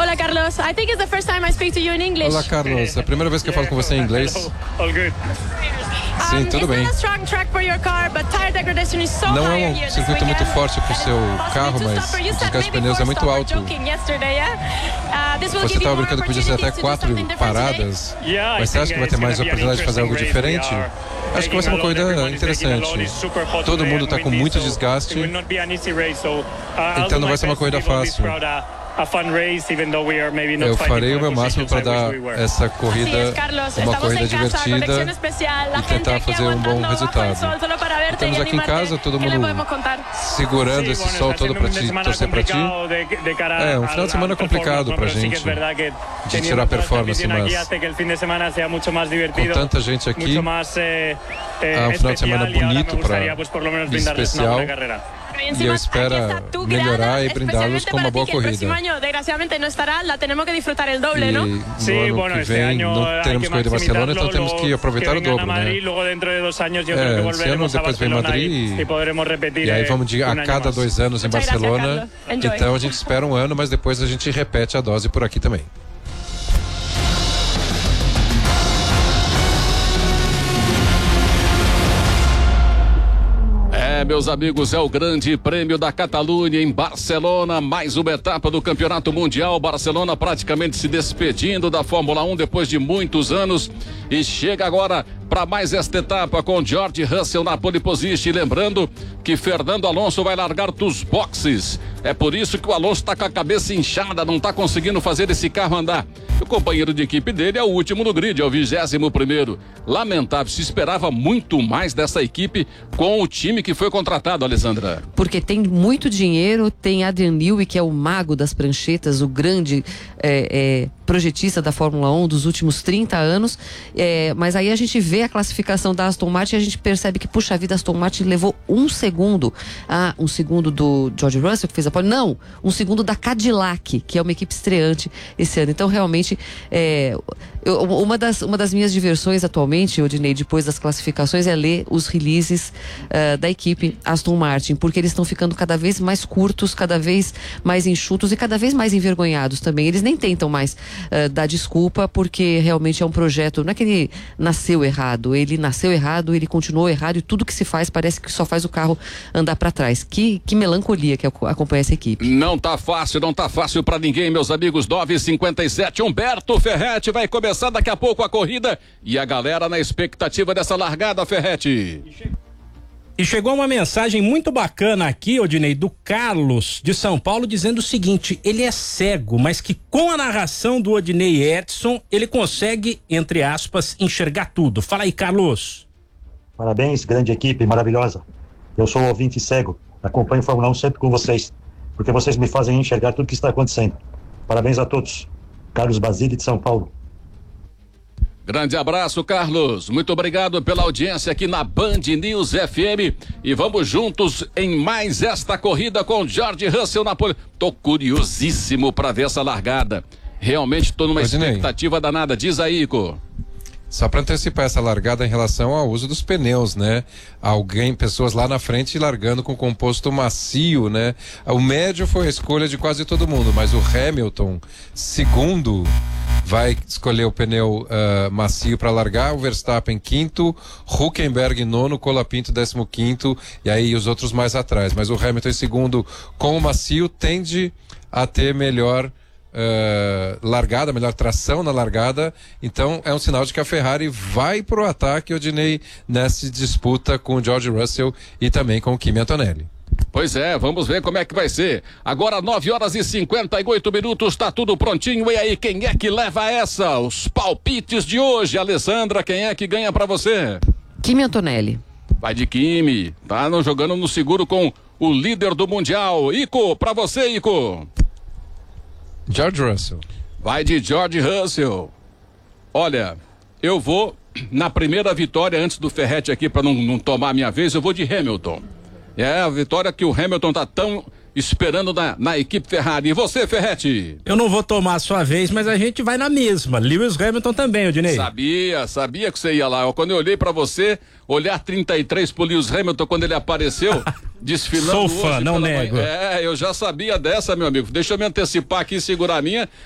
Hola, Carlos. I think it's the first time I speak to you in English. Olá, Carlos. É a primeira vez que eu falo com você em inglês. All good. Sim, tudo bem. Não é um circuito muito forte para o seu carro, mas o desgaste de pneus é muito alto. Você estava brincando que podia ser até 4 paradas, mas você acha que vai ter mais oportunidade de fazer algo diferente? Acho que vai ser uma corrida interessante. Todo mundo está com muito desgaste, então não vai ser uma corrida fácil. Eu farei o meu máximo para dar essa corrida uma corrida divertida e tentar fazer um bom resultado. Estamos aqui em casa, todo mundo segurando esse sol todo para torcer para ti. É um final de semana complicado para a gente de tirar performance, mas com tanta gente aqui, é um final de semana bonito e especial. E eu espero melhorar e brindá-los com uma boa corrida. E no ano que vem não teremos corrida em Barcelona, então temos que aproveitar o dobro, né? Esse ano depois vem Madrid e aí vamos a cada 2 anos em Barcelona. Então a gente espera um ano, mas depois a gente repete a dose por aqui também. Meus amigos, é o Grande Prêmio da Catalunha em Barcelona, mais uma etapa do Campeonato Mundial. Barcelona praticamente se despedindo da Fórmula 1 depois de muitos anos e chega agora para mais esta etapa com George Russell na pole position. Lembrando que Fernando Alonso vai largar dos boxes. É por isso que o Alonso está com a cabeça inchada, não está conseguindo fazer esse carro andar. O companheiro de equipe dele é o último no grid, é o 21º. Lamentável, se esperava muito mais dessa equipe com o time que foi contratado, Alessandra. Porque tem muito dinheiro, tem Adrian Newey, que é o mago das pranchetas, o grande projetista da Fórmula 1 dos últimos 30 anos, mas aí a gente vê a classificação da Aston Martin e a gente percebe que, puxa vida, a Aston Martin levou 1 segundo. Um segundo do George Russell, que fez a pole. Não, 1 segundo da Cadillac, que é uma equipe estreante esse ano. Então, realmente, uma das minhas diversões atualmente, Odinei, depois das classificações, é ler os releases da equipe Aston Martin, porque eles estão ficando cada vez mais curtos, cada vez mais enxutos e cada vez mais envergonhados também. Eles nem tentam mais dar desculpa, porque realmente é um projeto, não é que ele nasceu errado, ele continuou errado e tudo que se faz parece que só faz o carro andar para trás. Que melancolia que acompanha essa equipe. Não tá fácil para ninguém, meus amigos. 9h57, Humberto Ferretti vai começar daqui a pouco a corrida e a galera na expectativa dessa largada, Ferretti. E chegou uma mensagem muito bacana aqui, Odinei, do Carlos de São Paulo, dizendo o seguinte: ele é cego, mas que com a narração do Odinei Edson, ele consegue, entre aspas, enxergar tudo. Fala aí, Carlos. Parabéns, grande equipe, maravilhosa. Eu sou um ouvinte cego, acompanho Fórmula 1 sempre com vocês, porque vocês me fazem enxergar tudo que está acontecendo. Parabéns a todos. Carlos Basile de São Paulo. Grande abraço, Carlos. Muito obrigado pela audiência aqui na Band News FM. E vamos juntos em mais esta corrida com George Russell na pole. Tô curiosíssimo para ver essa largada. Realmente tô numa expectativa danada. Diz aí, Ico. Só para antecipar essa largada em relação ao uso dos pneus, né? Pessoas lá na frente largando com composto macio, né? O médio foi a escolha de quase todo mundo, mas o Hamilton, segundo, vai escolher o pneu macio para largar, o Verstappen quinto, Hülkenberg nono, Colapinto 15º e aí os outros mais atrás. Mas o Hamilton em segundo com o macio tende a ter melhor largada, melhor tração na largada, então é um sinal de que a Ferrari vai pro ataque, Odinei, nessa disputa com o George Russell e também com o Kimi Antonelli. Pois é, vamos ver como é que vai ser. Agora 9h58, tá tudo prontinho. E aí, quem é que leva essa? Os palpites de hoje, Alessandra, quem é que ganha pra você? Kimi Antonelli. Vai de Kimi, tá jogando no seguro com o líder do Mundial. Ico, pra você, Ico. George Russell. Vai de George Russell. Olha, eu vou na primeira vitória antes do Ferretti aqui para não tomar a minha vez, eu vou de Hamilton. É a vitória que o Hamilton tá tão esperando na equipe Ferrari. E você, Ferretti? Eu não vou tomar a sua vez, mas a gente vai na mesma. Lewis Hamilton também, Odinei. Sabia que você ia lá. Quando eu olhei para você, olhar 33 pro Lewis Hamilton quando ele apareceu desfilando. Sou fã, hoje não nego. Eu já sabia dessa, meu amigo. Deixa eu me antecipar aqui e segurar a minha.